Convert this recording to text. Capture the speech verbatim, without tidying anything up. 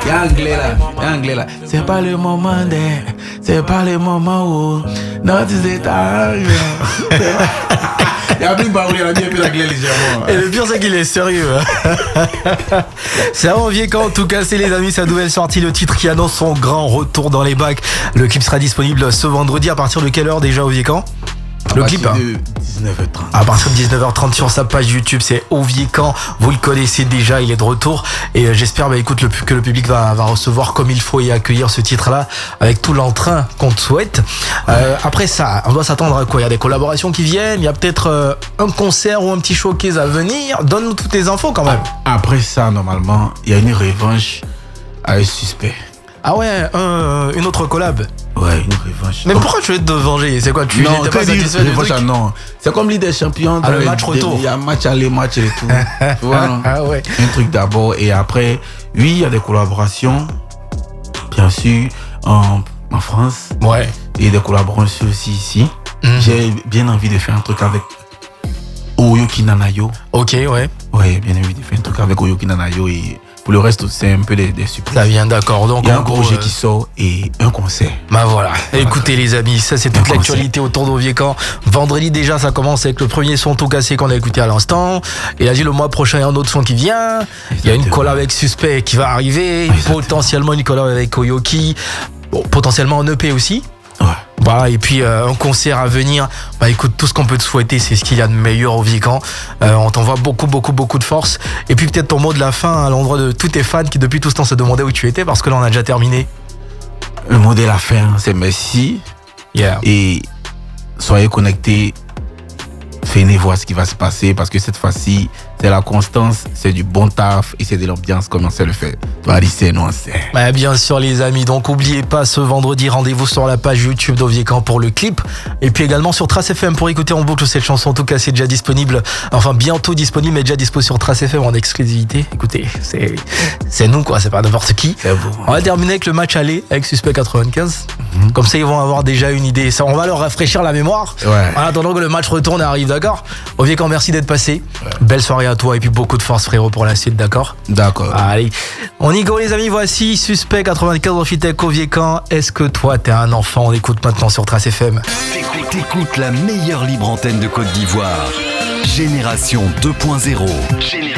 y a anglais là, y a anglais là. C'est pas le moment de, c'est pas le moment où, non tu sais ta. Il y a plus de parole, il y a bien plus d'anglais légèrement. Et le pire c'est qu'il est sérieux. C'est un Vieux Camp, en tout cas c'est les amis, sa nouvelle sortie, le titre qui annonce son grand retour dans les bacs. Le clip sera disponible ce vendredi. À partir de quelle heure déjà au Vieux Camp? Le clip de dix-neuf heures trente. À partir de dix-neuf heures trente sur sa page YouTube, c'est Au Vieux Camp. Vous le connaissez déjà, il est de retour. Et euh, j'espère bah, écoute, le, que le public va, va recevoir comme il faut et accueillir ce titre-là avec tout l'entrain qu'on te souhaite. Euh, après ça, on doit s'attendre à quoi? Il y a des collaborations qui viennent, il y a peut-être euh, un concert ou un petit showcase à venir. Donne-nous toutes les infos quand même. Après ça, normalement, il y a une revanche avec Suspect. Ah ouais, un, une autre collab. Ouais, une revanche. Mais pourquoi tu veux te venger? C'est quoi? Tu non, n'étais pas satisfait du truc? Non, c'est comme Ligue des Champions. Ah, le match retour. Il y a match aller, match et tout. Tu vois, non? Ah ouais. Un truc d'abord et après, oui, il y a des collaborations, bien sûr, en, en France. Ouais. Et des collaborations aussi ici. Mm-hmm. J'ai bien envie de faire un truc avec Oyoki Nanayo. Ok, ouais. Ouais, bien envie de faire un truc avec Oyoki Nanayo et pour le reste, c'est un peu des, des surprises. Ça vient d'accord. Donc, il y a un gros, projet euh... qui sort et un concert. Bah voilà. Écoutez les amis, ça c'est toute un l'actualité concert. Autour d'Au Vieux Camp. Vendredi déjà, ça commence avec le premier son Tout Cassé qu'on a écouté à l'instant. Il a dit le mois prochain, il y a un autre son qui vient. Exactement. Il y a une collab avec Suspect qui va arriver. Exactement. Potentiellement une collab avec Oyoki. Bon, potentiellement un E P aussi. Ouais. Voilà, et puis euh, un concert à venir. Bah écoute, tout ce qu'on peut te souhaiter, c'est ce qu'il y a de meilleur au Vieux Camp. Euh, on t'envoie beaucoup, beaucoup, beaucoup de force. Et puis peut-être ton mot de la fin à l'endroit de tous tes fans qui depuis tout ce temps se demandaient où tu étais, parce que là on a déjà terminé. Le mot de la fin, c'est merci. Yeah. Et soyez connectés. Venez voir ce qui va se passer parce que cette fois-ci, c'est la constance, c'est du bon taf et c'est de l'ambiance comme on sait le faire. Toi, lycée, nous, on sait. Bah, bien sûr, les amis. Donc, n'oubliez pas ce vendredi, rendez-vous sur la page YouTube d'Au Vieux Camp pour le clip. Et puis également sur Trace F M pour écouter en boucle cette chanson. En tout cas, c'est déjà disponible. Enfin, bientôt disponible, mais déjà dispo sur Trace F M en exclusivité. Écoutez, c'est, c'est nous, quoi. C'est pas n'importe qui. C'est vous. On va terminer avec le match aller avec Suspect quatre-vingt-quinze. Mm-hmm. Comme ça, ils vont avoir déjà une idée. Ça, on va leur rafraîchir la mémoire. Ouais. En attendant que le match retourne et arrive, d'accord? Au Vieux Camp, merci d'être passé. Ouais. Belle soirée à toi et puis beaucoup de force, frérot, pour la suite, d'accord? D'accord. Allez, on y go, les amis. Voici Suspect quatre-vingt-quinze en feat avec Au Vieux Camp. Est-ce que toi, t'es un enfant? On écoute maintenant sur Trace F M. T'écoutes, t'écoutes la meilleure libre antenne de Côte d'Ivoire. Génération deux point zéro. Génération